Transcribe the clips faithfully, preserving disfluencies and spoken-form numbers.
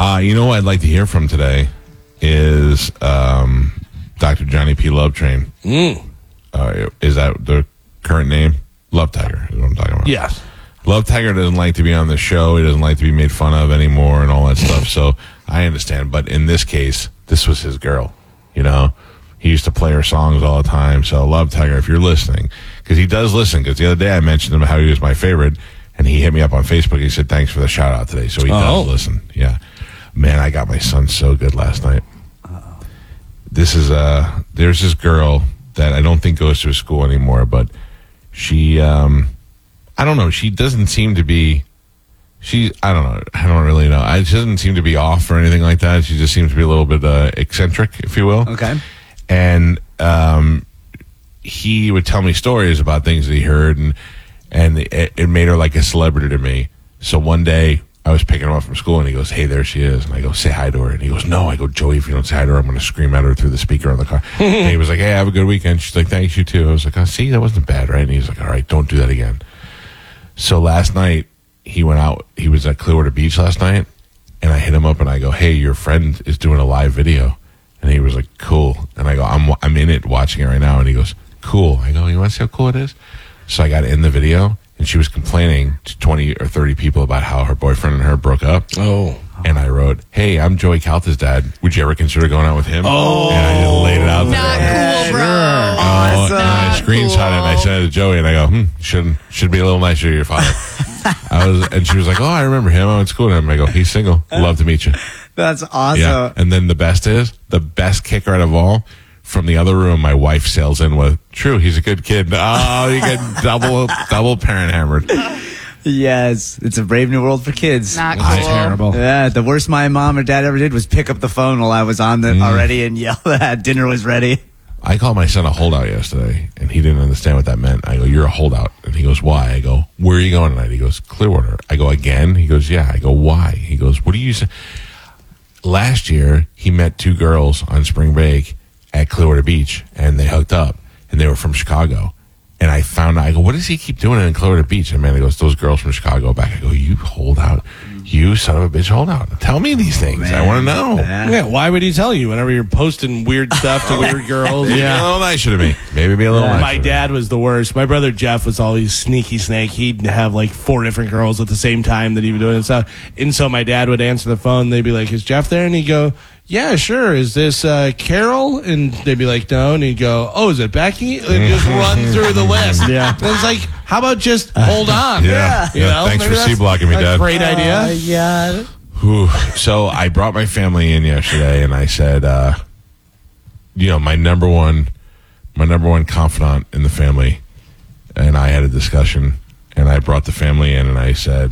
Uh, you know what I'd like to hear from today is um, Doctor Johnny P. Love Train. Mm. Uh, is that the current name? Love Tiger is what I'm talking about. Yes. Love Tiger doesn't like to be on the show. He doesn't like to be made fun of anymore and all that stuff. So I understand. But in this case, this was his girl. You know, he used to play her songs all the time. So Love Tiger, if you're listening, because he does listen. Because the other day I mentioned him how he was my favorite, and he hit me up on Facebook. He said, thanks for the shout out today. So he oh. does listen. Yeah. Man, I got my son so good last night. Uh-oh. This is, uh, there's this girl that I don't think goes to a school anymore, but she, um, I don't know. She doesn't seem to be, she, I don't know. I don't really know. I, she doesn't seem to be off or anything like that. She just seems to be a little bit uh, eccentric, if you will. Okay. And um, he would tell me stories about things that he heard, and, and it, it made her like a celebrity to me. So one day, I was picking him up from school, and he goes, hey, there she is. And I go, say hi to her. And he goes, no. I go, Joey, if you don't say hi to her, I'm going to scream at her through the speaker on the car. And he was like, hey, have a good weekend. She's like, thanks, you too. I was like, oh, see, that wasn't bad, right? And he's like, all right, don't do that again. So last night, he went out. He was at Clearwater Beach last night, and I hit him up, and I go, hey, your friend is doing a live video. And he was like, cool. And I go, I'm I'm in it watching it right now. And he goes, cool. I go, you want to see how cool it is? So I got in the video, and she was complaining to twenty or thirty people about how her boyfriend and her broke up. Oh. And I wrote, hey, I'm Joey Calta's dad. Would you ever consider going out with him? Oh. And I just laid it out there. Not cool, bro. Oh, Awesome. and I screenshot it and I sent it to Joey, and I go, hmm, should should be a little nicer to your father. I was, and she was like, oh, I remember him. I went to school with him. I go, he's single. Love to meet you. That's awesome. Yeah. And then the best is, the best kicker out of all, from the other room, my wife sails in with, true, he's a good kid. Oh, you get double, double parent hammered. Yes, it's a brave new world for kids. Not cool. I- Terrible. Yeah, the worst my mom or dad ever did was pick up the phone while I was on the already and yell that dinner was ready. I called my son a holdout yesterday, and he didn't understand what that meant. I go, you're a holdout. And he goes, why? I go, where are you going tonight? He goes, Clearwater. I go, again? He goes, yeah. I go, why? He goes, what do you say? Last year, he met two girls on spring break at Clearwater Beach, and they hooked up, and they were from Chicago. And I found out, I go, what does he keep doing in Clearwater Beach? And man, he goes, those girls from Chicago back. I go, you hold out. You son of a bitch, hold out. Tell me these things. Man. I want to know. Yeah. Yeah, why would he tell you whenever you're posting weird stuff to weird girls? Maybe be a little nicer to me. Maybe be a little Yeah. nicer. My to me. dad was the worst. My brother Jeff was always sneaky snake. He'd have like four different girls at the same time that he would do it and stuff. And so my dad would answer the phone. They'd be like, is Jeff there? And he'd go, yeah, sure. Is this uh, Carol? And they'd be like, no. And he'd go, oh, is it Becky? And just run through the list. Yeah. And it's like, how about just hold on? Yeah. You Yeah, know? thanks Maybe for that's C-blocking me, a Dad. Great idea. yeah. Whew. So I brought my family in yesterday, and I said, uh, you know, my number one, my number one confidant in the family, and I had a discussion, and I brought the family in, and I said,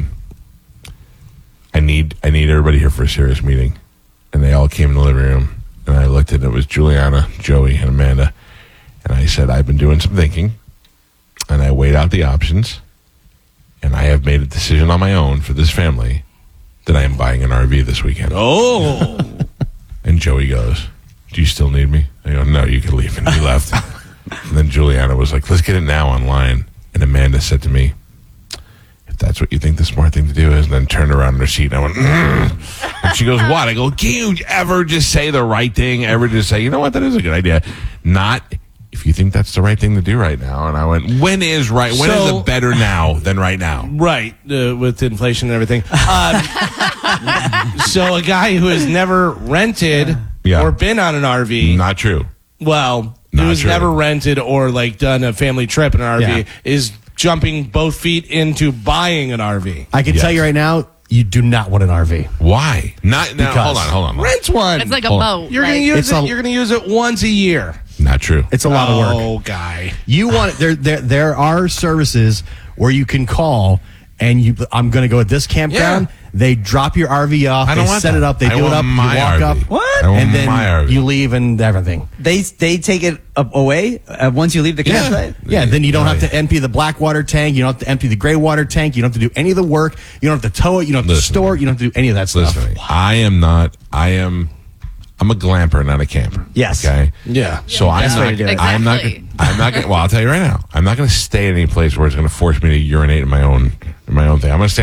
I need, I need everybody here for a serious meeting, and they all came in the living room, and I looked at it, it was Juliana, Joey, and Amanda, and I said, I've been doing some thinking, and I weighed out the options, and I have made a decision on my own for this family that I am buying an R V this weekend. Oh. And Joey goes, do you still need me? I go, no, you can leave. And he left. And then Juliana was like, let's get it now online. And Amanda said to me, if that's what you think the smart thing to do is, and then turned around in her seat and I went, mm. And she goes, what? I go, can you ever just say the right thing? Ever just say, you know what, that is a good idea. Not if you think that's the right thing to do right now. And I went, when is right? When So- is it better now than right now? Right, uh, with inflation and everything. Um, so a guy who has never rented Yeah. or been on an R V, Not true. well, Not who's true. never rented or like done a family trip in an R V, Yeah. is jumping both feet into buying an R V. I can Yes. tell you right now, you do not want an R V. Why? Not now. Because- Hold on, hold on. hold on. Rent one. It's like a Hold boat. you're like, gonna use It's it. a- you're gonna use it once a year. Not true. It's a lot of work. Oh, guy. You want there there there are services where you can call and you I'm going to go at this campground. Yeah. They drop your R V off. I don't they want set that. it up. They I do it want up. You my walk R V. up. What? I want And then my R V. you leave and everything. They they take it up away uh, once you leave the campsite. Yeah, then you don't Yeah. have to empty the black water tank. You don't have to empty the gray water tank. You don't have to do any of the work. You don't have to tow it. You don't have to Listen. store it. You don't have to do any of that stuff. Listen, I am not. I am. I'm a glamper, not a camper. Yes. Okay. Yeah. So I'm Best way not. to do it. I'm not. Exactly. I'm not. Gonna, well, I'll tell you right now. I'm not going to stay at any place where it's going to force me to urinate in my own in my own thing. I'm going to stay